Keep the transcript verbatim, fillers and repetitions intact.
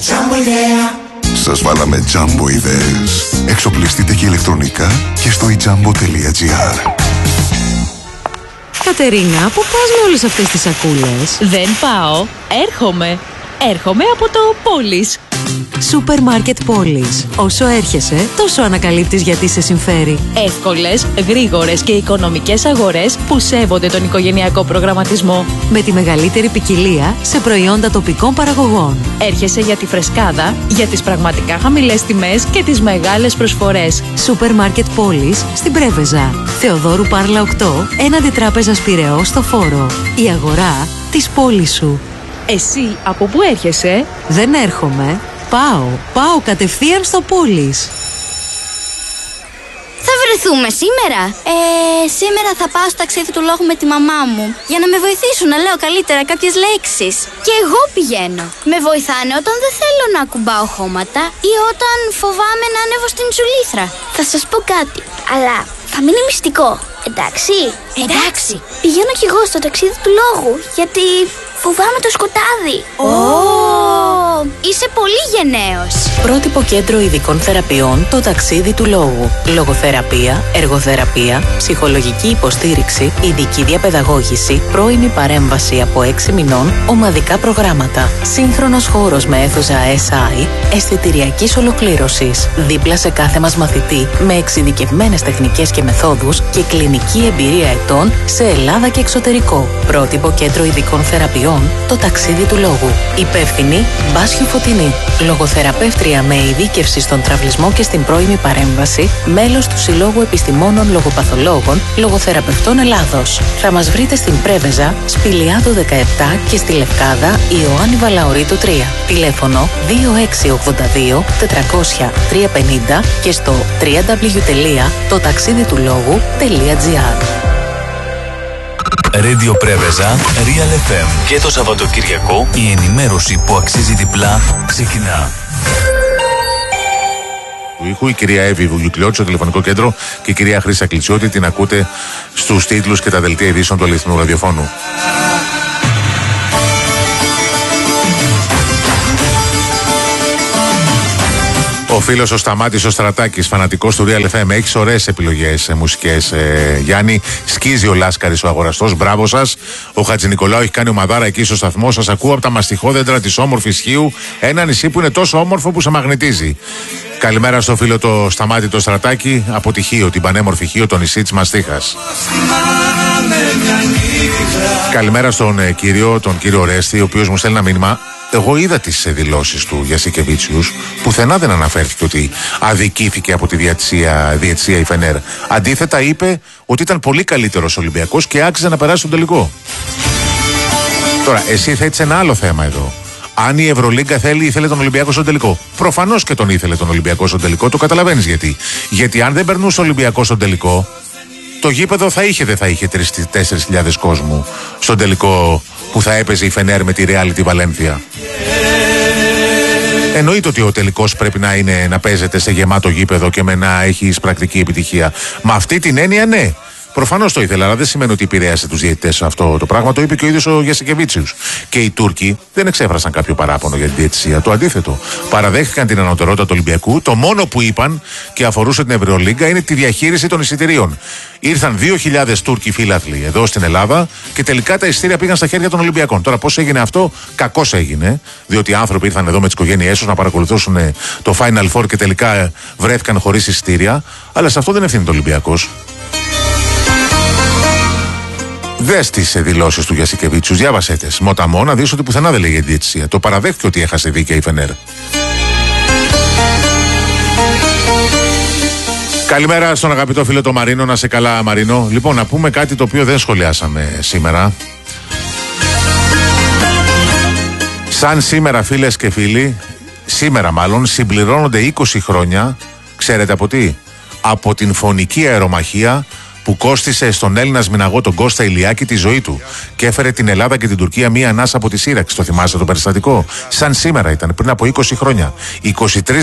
Σας βάλαμε Jumbo ιδέες. Εξοπλιστείτε και ηλεκτρονικά και στο ijambo.gr. Κατερίνα, πού πας με όλες αυτές τις σακούλες? Δεν πάω, έρχομαι. Έρχομαι από το Πόλης. Σούπερ μάρκετ Πόλης. Όσο έρχεσαι, τόσο ανακαλύπτεις γιατί σε συμφέρει. Εύκολες, γρήγορες και οικονομικές αγορές που σέβονται τον οικογενειακό προγραμματισμό. Με τη μεγαλύτερη ποικιλία σε προϊόντα τοπικών παραγωγών. Έρχεσαι για τη φρεσκάδα, για τις πραγματικά χαμηλές τιμές και τις μεγάλες προσφορές. Σούπερ μάρκετ Πόλης στην Πρέβεζα. Θεοδόρου Πάρλα οκτώ, έναντι Τράπεζας Πειραιώς στο Φόρο. Η αγορά της πόλης σου. Εσύ από πού έρχεσαι? Δεν έρχομαι. Πάω. Πάω κατευθείαν στο Πόλης. Θα βρεθούμε σήμερα? Ε, σήμερα θα πάω στο ταξίδι του λόγου με τη μαμά μου για να με βοηθήσουν να λέω καλύτερα κάποιες λέξεις. Και εγώ πηγαίνω. Με βοηθάνε όταν δεν θέλω να ακουμπάω χώματα ή όταν φοβάμαι να ανέβω στην τζουλήθρα. Θα σας πω κάτι, αλλά θα μείνει μυστικό. Εντάξει? Εντάξει. Πηγαίνω κι εγώ στο ταξίδι του λόγου, γιατί φοβάμαι το σκοτάδι. Ω, oh. Είσαι πολύ γενναίος. Πρότυπο κέντρο ειδικών θεραπείων, το ταξίδι του λόγου. Λογοθεραπεία, εργοθεραπεία, ψυχολογική υποστήριξη, ειδική διαπαιδαγώγηση, πρώιμη παρέμβαση από έξι μηνών, ομαδικά προγράμματα. Σύγχρονος χώρος με αίθουσα ες άι, αισθητηριακής ολοκλήρωσης. Δίπλα σε κάθε μας μαθητή, με εξειδικευμένες τεχνικές και μεθόδους και κλινική εμπειρία ετών σε Ελλάδα και εξωτερικό. Πρότυπο κέντρο ειδικών θεραπείων, το ταξίδι του λόγου. Υπεύθυνη Μπάσχιο Φωτεινή. Λογοθεραπεύτρια με ειδίκευση στον τραυλισμό και στην πρώιμη παρέμβαση, μέλος του Συλλόγου Επιστημόνων Λογοπαθολόγων Λογοθεραπευτών Ελλάδος. Θα μας βρείτε στην Πρέβεζα, Σπηλιάδο δεκαεπτά και στη Λευκάδα Ιωάννη Βαλαωρίτου τρία. Τηλέφωνο δύο έξι ογδόντα δύο τετρακόσια τριακόσια πενήντα και στο double-u double-u double-u τελεία το ταξίδι του λόγου τελεία τζι άρ. Radio Πρέβεζα, Real εφ εμ. Και το Σαββατοκυριακό η ενημέρωση που αξίζει διπλά ξεκινά. Του ήχου η κυρία Εύη Βουγιουκλιώτη στο τηλεφωνικό κέντρο και η κυρία Χρύσα Κλητσιώτη την ακούτε στους τίτλους και τα δελτία ειδήσεων του αληθινού ραδιοφώνου. Ο φίλος ο Σταμάτης ο Στρατάκης, φανατικός του Real εφ εμ, έχει ωραίες επιλογές ε, μουσικές. Ε, Γιάννη, σκίζει ο Λάσκαρης ο αγοραστός. Μπράβο σας. Ο Χατζηνικολάου έχει κάνει ομαδάρα εκεί στο σταθμό. Σας ακούω από τα μαστιχόδεντρα της όμορφης Χίου, ένα νησί που είναι τόσο όμορφο που σε μαγνητίζει. Καλημέρα στο φίλο το Σταμάτη το Στρατάκη από τη Χίο, την πανέμορφη Χίο, το νησί της Μαστίχας. Καλημέρα στον ε, κύριο, τον κύριο Ρέστη, ο οποίος μου στέλνει ένα μήνυμα. Εγώ είδα τις δηλώσεις του Γιασικεβίτσιους, πουθενά δεν αναφέρθηκε ότι αδικήθηκε από τη διαιτησία, διαιτησία η Φενέρ. Αντίθετα είπε ότι ήταν πολύ καλύτερος Ολυμπιακός και άξιζε να περάσει τον τελικό. Τώρα, εσύ θέτεις ένα άλλο θέμα εδώ. Αν η Ευρωλίγκα θέλει, ήθελε τον Ολυμπιακό στον τελικό. Προφανώς και τον ήθελε τον Ολυμπιακό στον τελικό, το καταλαβαίνεις γιατί. Γιατί αν δεν περνούσε ο Ολυμπιακός στον τελικό, το γήπεδο θα είχε, δεν θα είχε τρεις με τέσσερις χιλιάδες κόσμου στον τελικό που θα έπαιζε η Φενέρ με τη Ρεάλ τη Βαλένθια. Εννοείται ότι ο τελικός πρέπει να, είναι, να παίζεται σε γεμάτο γήπεδο και με να έχει πρακτική επιτυχία. Με αυτή την έννοια, ναι. Προφανώς το ήθελα, αλλά δεν σημαίνει ότι επηρέασε τους διαιτητές αυτό το πράγμα. Το είπε και ο ίδιος ο Γιασικεβίτσιους. Και οι Τούρκοι δεν εξέφρασαν κάποιο παράπονο για την διαιτησία. Το αντίθετο. Παραδέχτηκαν την ανωτερότητα του Ολυμπιακού. Το μόνο που είπαν και αφορούσε την Ευρωλίγκα είναι τη διαχείριση των εισιτηρίων. Ήρθαν δύο χιλιάδες Τούρκοι φίλαθλοι εδώ στην Ελλάδα και τελικά τα εισιτήρια πήγαν στα χέρια των Ολυμπιακών. Τώρα, πώς έγινε αυτό? Κακώς έγινε. Διότι οι άνθρωποι ήρθαν εδώ με τις οικογένειές τους να παρακολουθήσουν το Final Four και τελικά βρέθηκαν χωρίς εισιτήρια. Αλλά σε αυτό δεν ευθύνεται ο Ολυμπιακός. Δες τις δηλώσεις του Γιασικεβίτσιους, διάβασέ τες. Μοταμό να δεις ότι πουθενά δεν λέγει διαιτησία. Το παραδέχτηκε ότι έχασε δίκαια η Φενέρ. Καλημέρα στον αγαπητό φίλο το Μαρίνο, να σε καλά Μαρίνο. Λοιπόν, να πούμε κάτι το οποίο δεν σχολιάσαμε σήμερα. Σαν σήμερα φίλες και φίλοι, σήμερα μάλλον συμπληρώνονται είκοσι χρόνια, ξέρετε από τι? Από την φωνική αερομαχία που κόστισε στον Έλληνα σμηναγό τον Κώστα Ηλιάκη τη ζωή του και έφερε την Ελλάδα και την Τουρκία μία ανάσα από τη σύραξη. Το θυμάστε το περιστατικό? Σαν σήμερα ήταν, πριν από είκοσι χρόνια. είκοσι τρεις